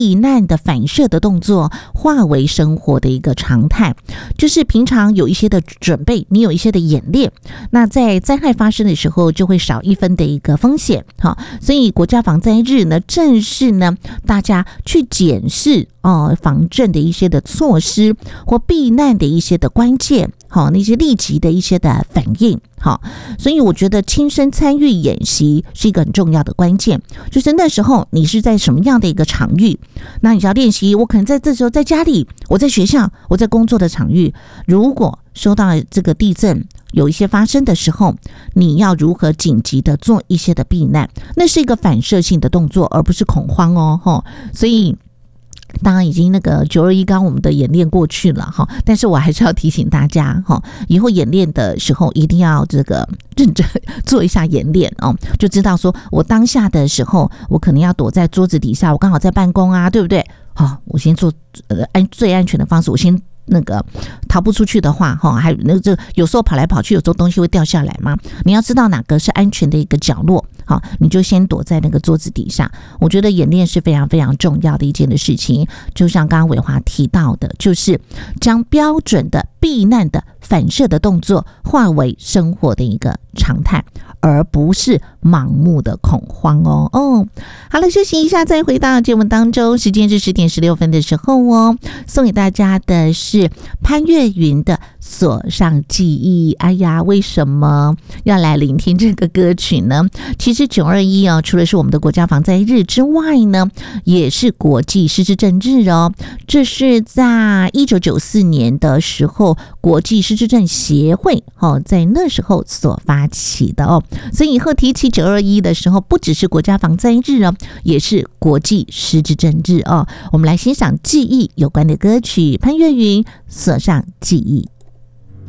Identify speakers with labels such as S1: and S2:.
S1: 避难的反射的动作化为生活的一个常态，就是平常有一些的准备，你有一些的演练，那在灾害发生的时候就会少一分的一个风险。好，所以国家防灾日呢，正是呢大家去检视防震的一些的措施或避难的一些的关键，好，那些立即的一些的反应。好，所以我觉得亲身参与演习是一个很重要的关键，就是那时候你是在什么样的一个场域，那你要练习。我可能在这时候在家里，我在学校，我在工作的场域，如果收到这个地震有一些发生的时候，你要如何紧急的做一些的避难，那是一个反射性的动作，而不是恐慌哦。所以当然已经那个921刚我们的演练过去了哈，但是我还是要提醒大家哈，以后演练的时候一定要这个认真做一下演练哦，就知道说我当下的时候我可能要躲在桌子底下，我刚好在办公啊，对不对？好，我先做最安全的方式，我先那个逃不出去的话还有那个有时候跑来跑去，有时候东西会掉下来嘛，你要知道哪个是安全的一个角落，好，你就先躲在那个桌子底下。我觉得演练是非常非常重要的一件的事情，就像刚刚伟华提到的，就是将标准的避难的反射的动作化为生活的一个常态，而不是盲目的恐慌哦。好了，休息一下再回到节目当中，时间是10:16的时候哦。送给大家的是潘越云的锁上记忆。哎呀，为什么要来聆听这个歌曲呢？其实921除了是我们的国家防灾日之外呢，也是国际失智症日哦。这是在1994年的时候，国际失智症协会在那时候所发起的哦。所以以后提起921的时候，不只是国家防灾日哦，也是国际失智症日哦。我们来欣赏记忆有关的歌曲，潘越云锁上记忆。